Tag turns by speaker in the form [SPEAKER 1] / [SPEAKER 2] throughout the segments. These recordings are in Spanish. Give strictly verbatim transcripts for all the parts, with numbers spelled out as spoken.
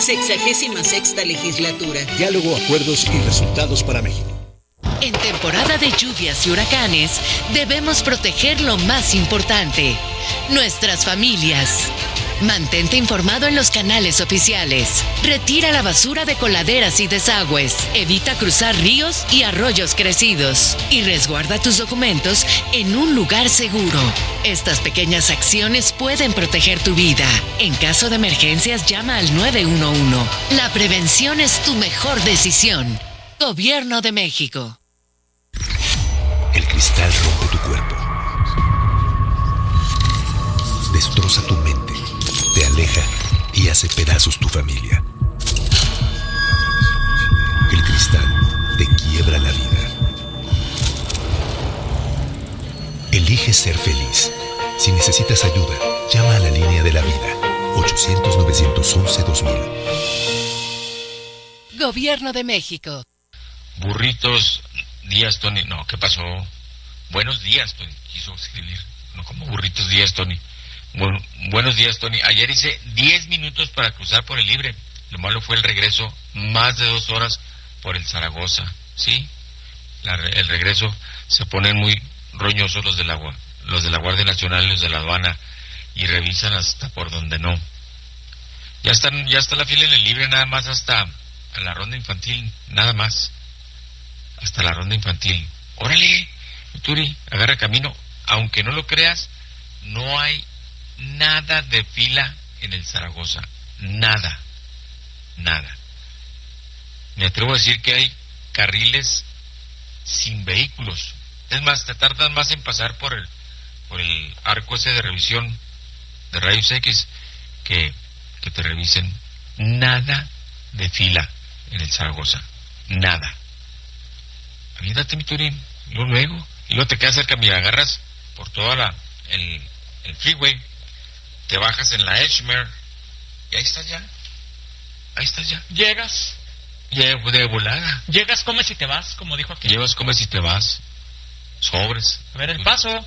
[SPEAKER 1] Sexagésima sexta legislatura.
[SPEAKER 2] Diálogo, acuerdos y resultados para México.
[SPEAKER 3] En temporada de lluvias y huracanes, debemos proteger lo más importante, nuestras familias. Mantente informado en los canales oficiales. Retira la basura de coladeras y desagües. Evita cruzar ríos y arroyos crecidos. Y resguarda tus documentos en un lugar seguro. Estas pequeñas acciones pueden proteger tu vida. En caso de emergencias, llama al nueve uno uno. La prevención es tu mejor decisión. Gobierno de México.
[SPEAKER 2] El cristal rompe tu cuerpo. Destroza tu mente. Te aleja y hace pedazos tu familia. El cristal te quiebra la vida. Elige ser feliz. Si necesitas ayuda, llama a la línea de la vida. ochocientos, novecientos once, dos mil.
[SPEAKER 3] Gobierno de México.
[SPEAKER 4] Burritos días, Tony. No, ¿qué pasó? Buenos días, Tony. Quiso escribir. No como burritos días, Tony. Bueno, buenos días, Tony. Ayer hice diez minutos para cruzar por el Libre. Lo malo fue el regreso, más de dos horas por el Zaragoza. ¿Sí? La, el regreso se ponen muy roñosos los del agua, los de la Guardia Nacional y los de la aduana, y revisan hasta por donde no. Ya están, ya está la fila en el Libre, nada más hasta la ronda infantil, nada más. Hasta la ronda infantil. ¡Órale! Turi, agarra camino. Aunque no lo creas, no hay nada de fila en el Zaragoza. Nada. Nada. Me atrevo a decir que hay carriles sin vehículos. Es más, te tardas más en pasar por el por el arco ese de revisión de rayos X que, que te revisen. Nada de fila en el Zaragoza. Nada. Aviéntate, mi Turín. Y luego, luego. Y luego te quedas cerca, mira, agarras por toda la el, el freeway, te bajas en la Edgemer y ahí estás ya. Ahí estás ya.
[SPEAKER 5] Llegas.
[SPEAKER 4] Llego de volada.
[SPEAKER 5] Llegas, comes y te vas, como dijo aquí.
[SPEAKER 4] Llevas, comes y te vas. Sobres.
[SPEAKER 5] A ver, el paso.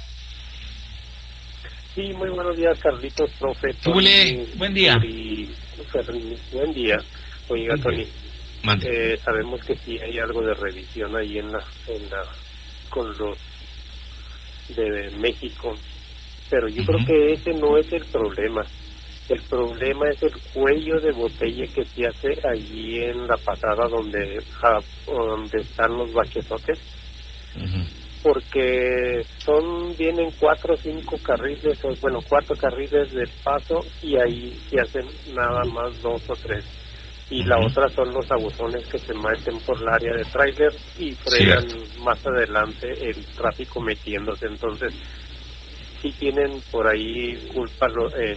[SPEAKER 6] Sí, muy buenos días, Carlitos, profe.
[SPEAKER 5] Tule, buen día.
[SPEAKER 6] Y, buen día. Oiga, Tony, eh, sabemos que sí hay algo de revisión ahí en la, en la con los de México, pero yo uh-huh. creo que ese no es el problema. El problema es el cuello de botella que se hace allí en la pasada donde, ja, donde están los bachesotes. Uh-huh. Porque son, vienen cuatro o cinco carriles, o, bueno, cuatro carriles de paso y ahí se hacen nada más dos o tres. Y uh-huh. la otra son los abusones que se meten por el área de tráiler y frenan sí. más adelante el tráfico metiéndose. Entonces, sí tienen por ahí culpa eh,